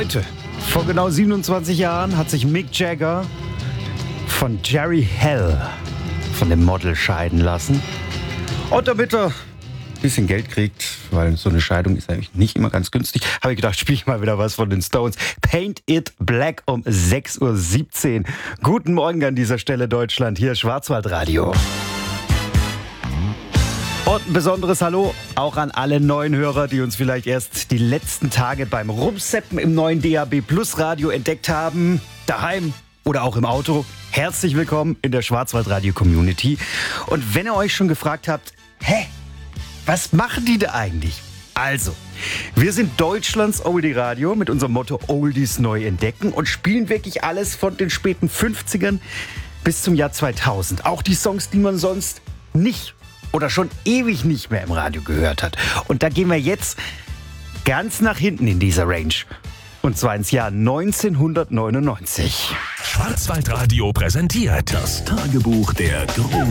Heute, vor genau 27 Jahren, hat sich Mick Jagger von Jerry Hell, von dem Model, scheiden lassen. Und damit er ein bisschen Geld kriegt, weil so eine Scheidung ist eigentlich nicht immer ganz günstig, habe ich gedacht, spiele ich mal wieder was von den Stones. Paint It Black um 6.17 Uhr. Guten Morgen an dieser Stelle, Deutschland. Hier Schwarzwaldradio. Und ein besonderes Hallo auch an alle neuen Hörer, die uns vielleicht erst die letzten Tage beim Rumseppen im neuen DAB Plus Radio entdeckt haben. Daheim oder auch im Auto. Herzlich willkommen in der Schwarzwaldradio Community. Und wenn ihr euch schon gefragt habt, was machen die da eigentlich? Also, wir sind Deutschlands Oldie-Radio mit unserem Motto Oldies neu entdecken und spielen wirklich alles von den späten 50ern bis zum Jahr 2000. Auch die Songs, die man sonst nicht oder schon ewig nicht mehr im Radio gehört hat. Und da gehen wir jetzt ganz nach hinten in dieser Range. Und zwar ins Jahr 1999. Schwarzwaldradio präsentiert das Tagebuch der